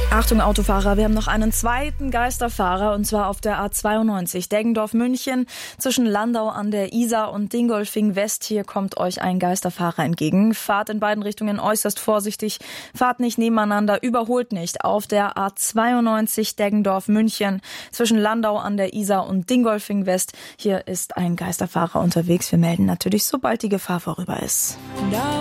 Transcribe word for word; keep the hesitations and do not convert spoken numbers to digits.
Achtung Autofahrer, wir haben noch einen zweiten Geisterfahrer und zwar auf der A zweiundneunzig Deggendorf-München zwischen Landau an der Isar und Dingolfing West. Hier kommt euch ein Geisterfahrer entgegen. Fahrt in beiden Richtungen äußerst vorsichtig, fahrt nicht nebeneinander, überholt nicht. Auf der A zweiundneunzig Deggendorf-München zwischen Landau an der Isar und Dingolfing West. Hier ist ein Geisterfahrer unterwegs. Wir melden natürlich, sobald die Gefahr vorüber ist.